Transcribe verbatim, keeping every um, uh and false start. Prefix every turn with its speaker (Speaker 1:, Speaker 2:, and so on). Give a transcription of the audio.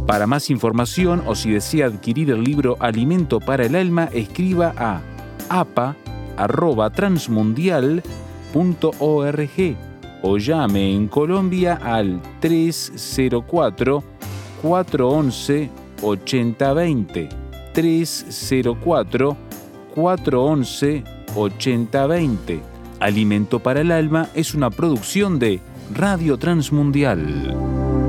Speaker 1: Para más información o si desea adquirir el libro Alimento para el Alma, escriba a a p a arroba transmundial punto org o llame en Colombia al tres cero cuatro, cuatro uno uno, ocho cero dos cero, tres cero cuatro, cuatro uno uno, ocho cero dos cero. Alimento para el Alma es una producción de Radio Transmundial.